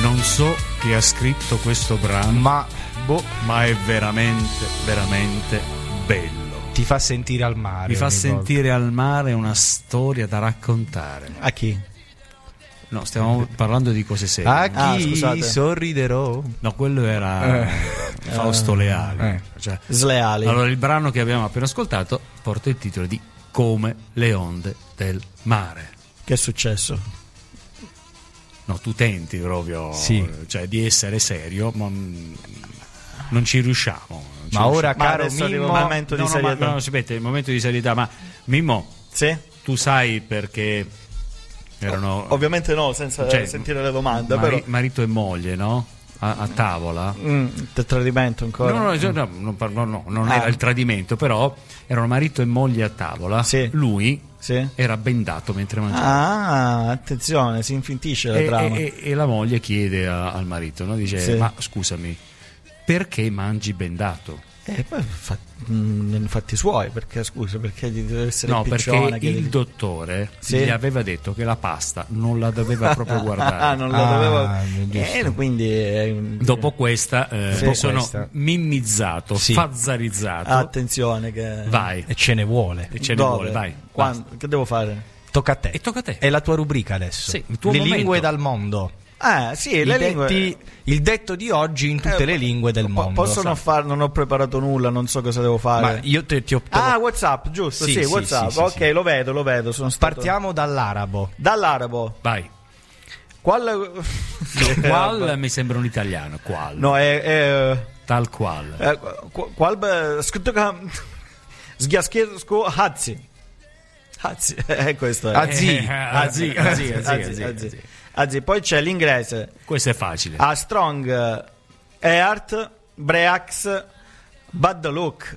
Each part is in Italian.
Non so chi ha scritto questo brano, ma è veramente, veramente bello. Ti fa sentire al mare. Mi fa sentire al mare una storia da raccontare. A chi? No, stiamo parlando di cose serie. A chi sorriderò? No, quello era Fausto Leali. Cioè, Sleali. allora, il brano che abbiamo appena ascoltato porta il titolo di Come le onde del mare. Che è successo? No, tu tenti proprio, cioè, di essere serio, ma non ci riusciamo. Ma ora, caro adesso arriva Mimmo, un momento di serietà. No, aspetta, il momento di serietà. Ma Mimmo, Sì? tu sai perché erano Ovviamente no, senza sentire le domande. Però. marito e moglie, no? A tavola. Tradimento ancora. Non era il tradimento, però erano marito e moglie a tavola. Sì. Lui Sì? era bendato mentre mangiava. Ah, attenzione, si infintisce la trama. E la moglie chiede al marito, no? Dice: Sì. ma scusami, perché mangi bendato? E poi fatti suoi, perché scusa, perché gli deve essere No, il piccione perché che il dottore Sì. gli aveva detto che la pasta non la doveva proprio guardare. Ah, non lo dovevo. Quindi Dopo questa mi sono questa. mimmizzato, fazzarizzato. attenzione che Vai. E ce ne vuole. E ce ne Dove? vuole, vai. Quando? Che devo fare? Tocca a te. E tocca a te. È la tua rubrica adesso. Sì, il tuo le momento. lingue dal mondo. Sì, le lingue. Il detto di oggi in tutte le lingue del mondo. Posso non fare, non ho preparato nulla, non so cosa devo fare. Ma io ti ho WhatsApp, giusto? Sì, Sì, sì, WhatsApp. sì, Ok, sì. lo vedo. Sono stato... Partiamo dall'arabo. Dall'arabo. Vai. Qual? Qual mi sembra un italiano. Qual? No, è Tal qual. qual sghiaschesco Hazzi. Questo è. Azzi. Poi c'è l'inglese. Questo è facile. A strong heart breaks bad luck.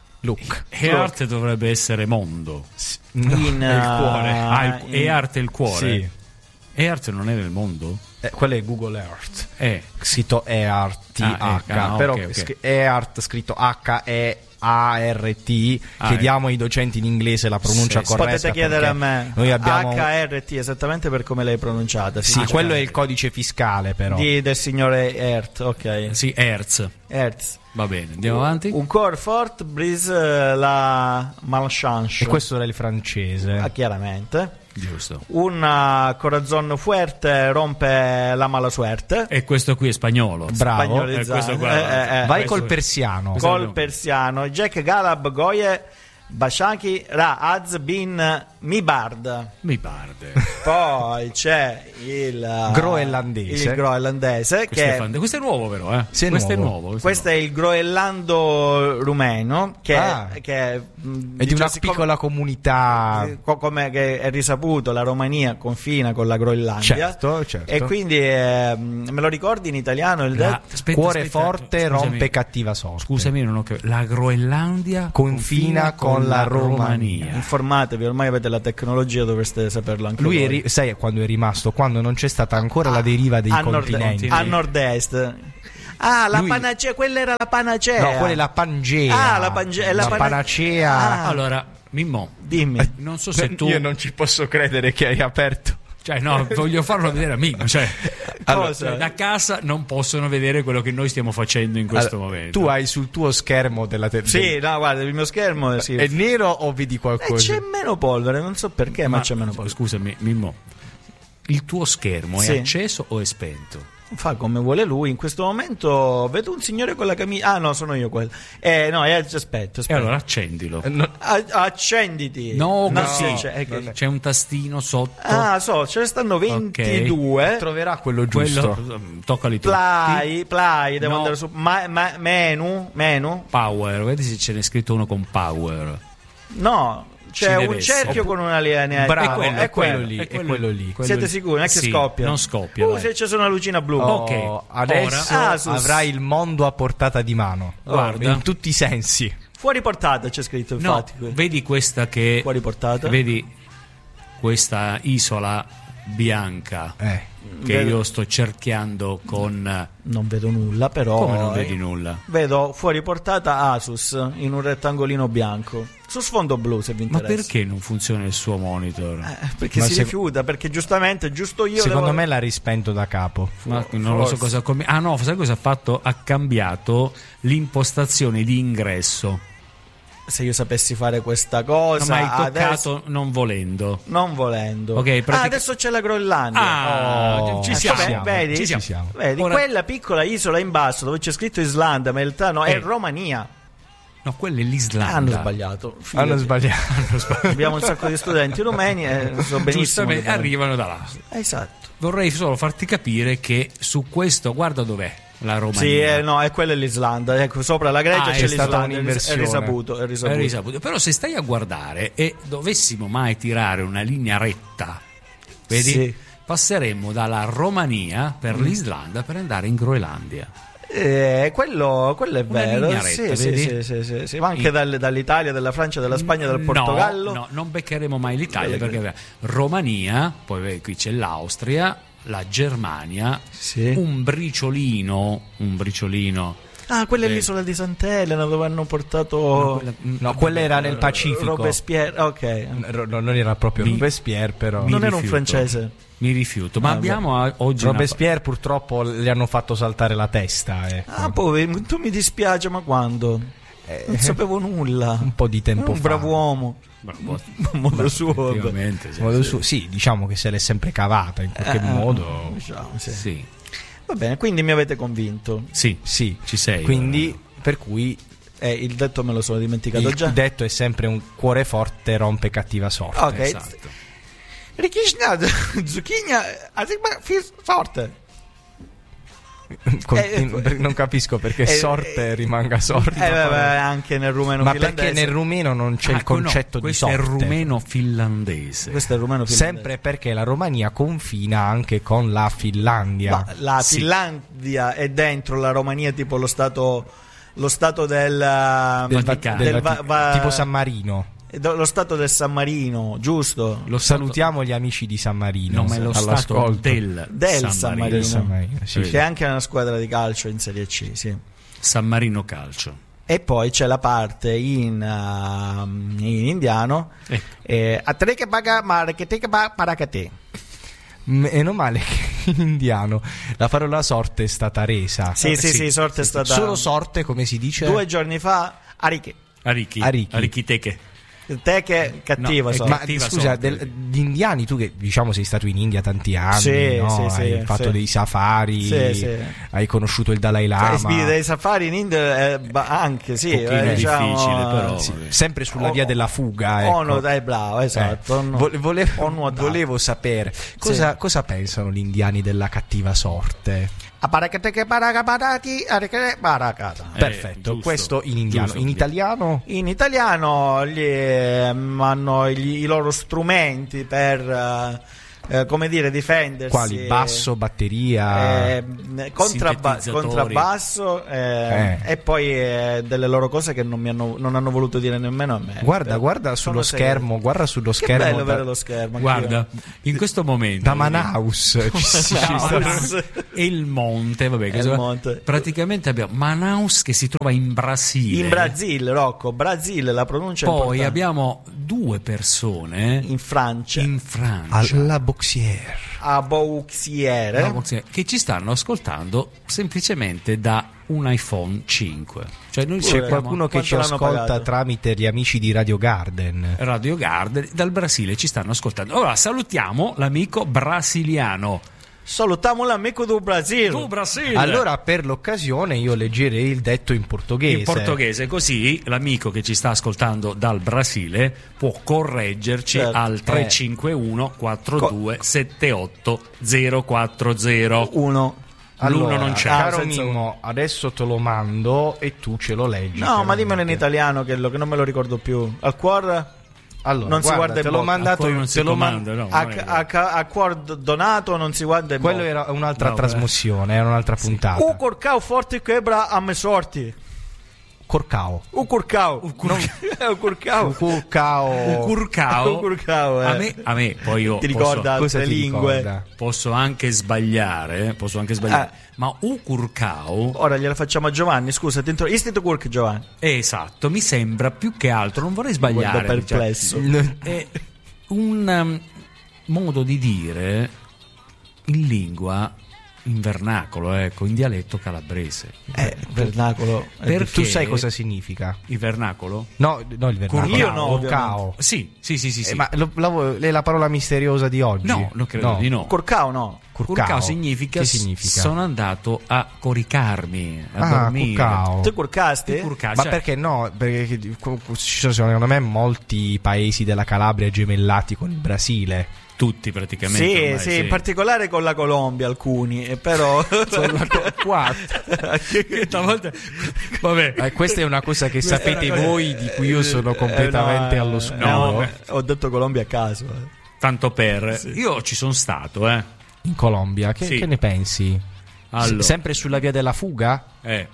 Heart dovrebbe essere mondo. In È il cuore. Heart è il cuore. Sì. Heart non è nel mondo? Quello è Google Earth. Scritto EARTH. Però ok. EARTH scritto HEART. Chiediamo ai docenti in inglese la pronuncia corretta. Potete chiedere a me. Noi abbiamo HRT esattamente per come l'hai pronunciata. Sì, quello è il codice fiscale, però. Del signore Earth, ok. Sì, Hertz. Earth. Va bene, andiamo avanti. Un core fort brise la malchance. E questo era il francese. Chiaramente. Giusto. Un corazon fuerte rompe la mala suerte. E questo qui è spagnolo. Bravo. Spagnolizzato. questo qua. Vai col persiano. Col persiano. Jack Galab Goye Bashaki Ra Az Bin Mibard. Mi parte. Poi c'è il Groenlandese. Questo è nuovo però, eh? Sì, Questo è nuovo. nuovo. Questo è il groenlando rumeno che è di una piccola comunità, come che è risaputo, la Romania confina con la Groenlandia. Certo. E quindi me lo ricordi in italiano il cuore forte rompe cattiva sorte. Scusami, non ho capito. La Groenlandia confina con la Romania. Informatevi, ormai avete la tecnologia, dovreste saperlo anche Lui voi. sai quando è rimasto? Quando non c'è stata ancora la deriva dei continenti. A nord-est. Panacea, quella era la panacea. No, quella è la Pangea. La panacea. Allora, Mimmo, dimmi. non so se tu... Io non ci posso credere che hai aperto. Cioè, no, voglio farlo vedere a Mimmo. Cioè, Cosa? da casa non possono vedere quello che noi stiamo facendo in questo momento. Tu hai sul tuo schermo della Sì, no, guarda, il mio schermo è nero o vedi qualcosa? C'è meno polvere, non so perché, ma c'è meno polvere. Scusami, Mimmo, il tuo schermo è acceso o è spento? Fa come vuole lui. In questo momento vedo un signore con la camicia. Ah, no, sono io quello. No, aspetta. E allora accendilo. Accenditi. No, c'è un tastino sotto. Ce ne stanno 22. Okay. Troverà quello giusto. Toccali tu. Play, devo andare su menu. Power, vedi se ce n'è scritto uno con power. No. C'è un cerchio con una linea. Bravo, è quello lì. Siete sicuri? Non è che scoppia? Non scoppia. Se c'è una lucina blu. Ok, adesso avrai il mondo a portata di mano. Guarda, in tutti i sensi. Fuori portata c'è scritto, infatti. Vedi questa che... Fuori portata. Vedi questa isola bianca che io sto cerchiando con... Non vedo nulla, però... Come non vedi nulla? Vedo fuori portata Asus in un rettangolino bianco su sfondo blu, se vi interessa. Ma perché non funziona il suo monitor? Perché si rifiuta, perché giustamente giusto io secondo me l'ha rispento da capo. Ma non lo so cosa no, sai cosa ha fatto? Ha cambiato l'impostazione di ingresso. Se io sapessi fare questa cosa, ma hai toccato adesso... non volendo. Ok, adesso c'è la Groenlandia. Ci siamo. Vedi? Ci siamo. Vedi, Ora... quella piccola isola in basso dove c'è scritto Islanda, ma in realtà no, è Romania. No, quella è l'Islanda. Hanno sbagliato. Abbiamo un sacco di studenti rumeni e so benissimo. Giustamente, arrivano da là. Esatto. Vorrei solo farti capire che su questo, guarda dov'è la Romania. Sì, è quella è l'Islanda. Ecco, sopra la Grecia c'è l'Islanda. È risaputo. Però se stai a guardare e dovessimo mai tirare una linea retta, vedi? Sì. Passeremmo dalla Romania per l'Islanda per andare in Groenlandia. Quello è vero. Retta, sì. Ma anche dall'Italia, dalla Francia, dalla Spagna, dal Portogallo. No, non beccheremo mai l'Italia perché Romania, poi qui c'è l'Austria, la Germania, un briciolino. Quella è l'isola di Sant'Elena dove hanno portato. No, quella era nel Pacifico. Robespierre, ok. Non era proprio Robespierre, però. Non era un francese. Mi rifiuto, ma abbiamo oggi Robespierre purtroppo gli hanno fatto saltare la testa. Povero, tu mi dispiace, ma quando? Non sapevo nulla. Un po' di tempo fa. Un bravo uomo. Modo suo. Sì, diciamo che se l'è sempre cavata in qualche modo. Diciamo, sì. Va bene, quindi mi avete convinto. Sì, ci sei. Quindi, per cui il detto me lo sono dimenticato già. Il detto è sempre un cuore forte rompe cattiva sorte. Ok. Esatto. Richischna zucchina forte. Non capisco perché sorte rimanga sorte. Anche nel rumeno finlandese. Ma perché nel rumeno non c'è il concetto di sorte? Questo è il rumeno finlandese. Sempre perché la Romania confina anche con la Finlandia. Ma la Finlandia è dentro la Romania, tipo lo stato del tipo San Marino. Lo stato del San Marino, giusto? Salutiamo gli amici di San Marino. No, ma è lo stato del San Marino, sì. Che è anche una squadra di calcio in Serie C, sì. San Marino Calcio. E poi c'è la parte in indiano. Atreke baga marekete parakate. Meno male che in indiano la parola sorte è stata resa. Sì, sorte è stata. Solo sorte, come si dice? 2 giorni fa, Arikiteche. Te che cattiva ma scusa, gli indiani, tu che diciamo sei stato in India tanti anni, hai fatto dei safari, hai conosciuto il Dalai Lama. Dei safari in India anche è difficile, però sempre sulla via della fuga. Dai, bravo, esatto. Volevo sapere cosa pensano gli indiani della cattiva sorte. Perfetto, questo in indiano. In italiano? In italiano hanno i loro strumenti per come dire, difendersi. Quali? Basso, batteria, contrabbasso e poi delle loro cose che non hanno voluto dire nemmeno a me. Guarda sullo schermo, Che bello vedere lo schermo. Guarda, in questo momento da Manaus e il monte, monte. Praticamente abbiamo Manaus che si trova in Brasile. In Brasile, Rocco, Brasile, la pronuncia poi importante. Abbiamo 2 persone in Francia. Alla Boxier. A Boxier che ci stanno ascoltando semplicemente da un iPhone 5. Cioè c'è qualcuno che ci ascolta tramite gli amici di Radio Garden dal Brasile, ci stanno ascoltando. Ora salutiamo l'amico brasiliano. Salutiamo l'amico do Brasile. Allora, per l'occasione io leggerei il detto in portoghese. Così l'amico che ci sta ascoltando dal Brasile può correggerci al 351 42 78 040. Allora, non c'è. Caro Mimmo, adesso te lo mando e tu ce lo leggi. No, ma dimmelo in italiano che non me lo ricordo più. Al cuore? Allora, non si guarda te l'ho mandato, a cuor donato non si guarda. Quello era un'altra trasmissione, era un'altra puntata. Corcao forte quebra a me sorti. Curcao. A me poi io ti ricorda altre lingue. Ricorda? Posso anche sbagliare, ma Curcao. Ora gliela facciamo a Giovanni, scusa, Istito Curc, Giovanni. Esatto, mi sembra più che altro, non vorrei sbagliare. Guarda, perplesso. È un modo di dire in lingua, in vernacolo, ecco, in dialetto calabrese. Vernacolo. Perché tu sai cosa significa? Il vernacolo? No, il vernacolo. Io no. Curcao. Sì. Ma è la parola misteriosa di oggi? No, non credo di no. Curcao no. Curcao significa? Che significa? Sono andato a coricarmi, a dormire. Curcao. Tu curcasti? Ma perché no? Perché ci sono secondo me molti paesi della Calabria gemellati con il Brasile. Tutti praticamente. Sì, in particolare con la Colombia alcuni, però vabbè, questa è una cosa che sapete voi, di cui io sono completamente allo scuro. Ho detto Colombia a caso. Tanto per. Sì. Io ci sono stato, in Colombia. Che ne pensi? Allora. Sempre sulla via della fuga?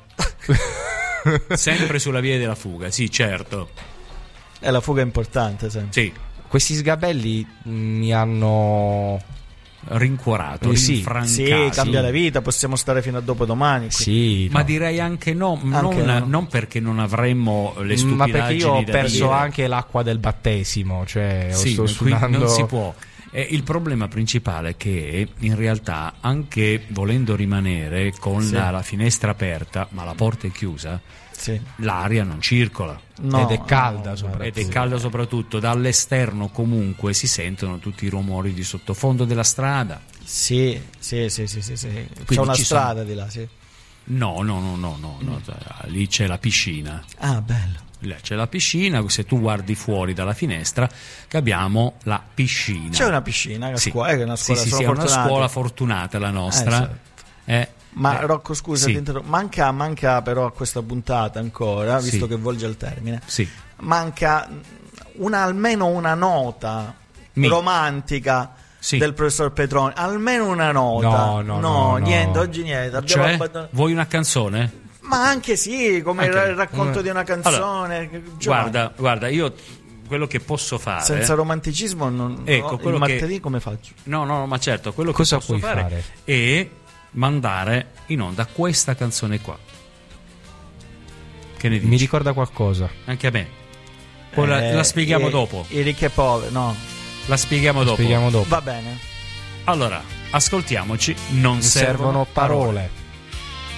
Sempre sulla via della fuga, sì, certo. La fuga è importante, sempre. Sì. Questi sgabelli mi hanno rincuorato, rinfrancato. Sì, cambia la vita, possiamo stare fino a dopodomani. Sì, ma direi anche no, non perché non avremmo le stupidaggini, ma perché io ho perso dire. Anche l'acqua del battesimo, cioè sto sudando. Non si può. Il problema principale è che in realtà, anche volendo rimanere con la finestra aperta, ma la porta è chiusa, l'aria non circola. Ed è calda soprattutto. Dall'esterno comunque si sentono tutti i rumori di sottofondo della strada. Sì. C'è una strada di là, sì. No. Lì c'è la piscina. Ah, bello. C'è la piscina, se tu guardi fuori dalla finestra che abbiamo la piscina. C'è una piscina, una scuola, è una scuola fortunata la nostra. Ma Rocco, scusa, ti interrompo. Manca però a questa puntata ancora, visto che volge al termine. Sì. Manca almeno una nota romantica del professor Petroni. Almeno una nota. No, niente, oggi niente. Vuoi una canzone? Ma anche come il racconto di una canzone. Allora, guarda, io quello che posso fare senza romanticismo il martedì come faccio? No, ma certo, quello cosa che posso puoi fare è mandare in onda questa canzone qua. Che ne dici? Mi ricorda qualcosa. Anche a me. Poi la spieghiamo dopo. I ricchi e poveri, no. La spieghiamo dopo. Va bene. Allora, ascoltiamoci. Non servono parole.